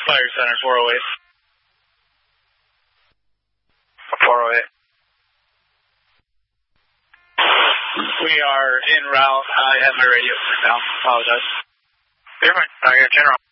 Fire Center 408. 408. We are en route. I have my radio now. Apologize. You're fine. General.